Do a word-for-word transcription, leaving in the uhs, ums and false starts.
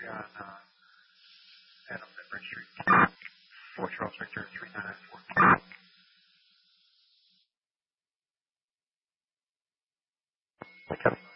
on uh, Adams and Bridge Street. four Charles Victor, three nine nine four. Okay.